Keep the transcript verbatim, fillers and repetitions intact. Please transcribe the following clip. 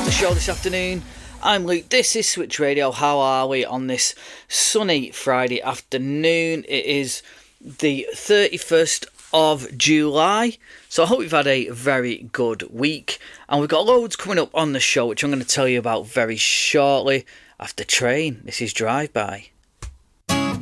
the show this afternoon. I'm Luke, this is Switch Radio. How are we on this sunny Friday afternoon? It is the thirty-first of July, so I hope you've had a very good week, and we've got loads coming up on the show which I'm going to tell you about very shortly after Train. This is Drive By.